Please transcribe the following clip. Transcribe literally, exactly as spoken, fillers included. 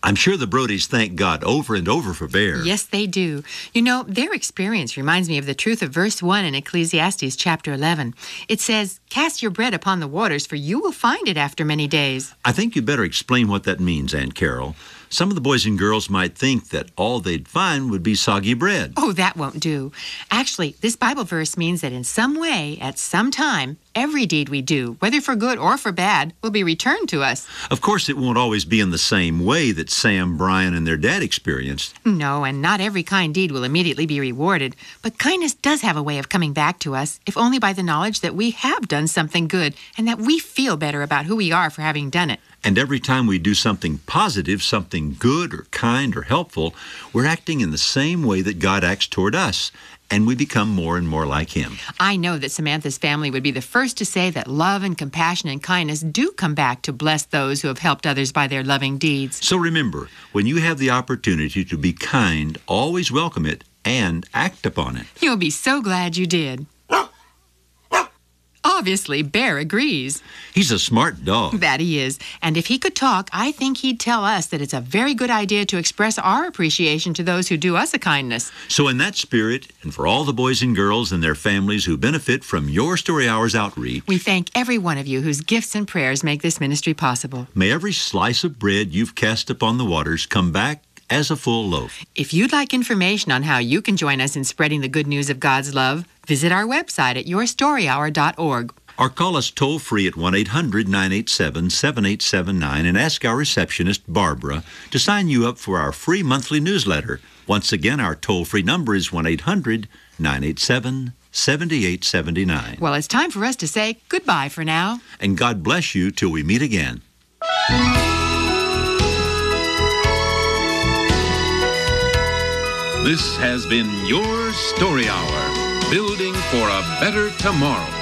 I'm sure the Brodies thank God over and over for Bear. Yes, they do. You know, their experience reminds me of the truth of verse one in Ecclesiastes chapter eleven. It says, "Cast your bread upon the waters, for you will find it after many days." I think you better explain what that means, Aunt Carol. Some of the boys and girls might think that all they'd find would be soggy bread. Oh, that won't do. Actually, this Bible verse means that in some way, at some time, every deed we do, whether for good or for bad, will be returned to us. Of course, it won't always be in the same way that Sam, Brian, and their dad experienced. No, and not every kind deed will immediately be rewarded. But kindness does have a way of coming back to us, if only by the knowledge that we have done something good and that we feel better about who we are for having done it. And every time we do something positive, something good or kind or helpful, we're acting in the same way that God acts toward us, and we become more and more like Him. I know that Samantha's family would be the first to say that love and compassion and kindness do come back to bless those who have helped others by their loving deeds. So remember, when you have the opportunity to be kind, always welcome it and act upon it. You'll be so glad you did. Obviously, Bear agrees. He's a smart dog. That he is. And if he could talk, I think he'd tell us that it's a very good idea to express our appreciation to those who do us a kindness. So in that spirit, and for all the boys and girls and their families who benefit from your Story Hours outreach, we thank every one of you whose gifts and prayers make this ministry possible. May every slice of bread you've cast upon the waters come back as a full loaf. If you'd like information on how you can join us in spreading the good news of God's love, visit our website at your story hour dot org. Or call us toll-free at one eight hundred nine eight seven seven eight seven nine and ask our receptionist, Barbara, to sign you up for our free monthly newsletter. Once again, our toll-free number is one eight hundred nine eight seven seven eight seven nine. Well, it's time for us to say goodbye for now. And God bless you till we meet again. This has been Your Story Hour, building for a better tomorrow.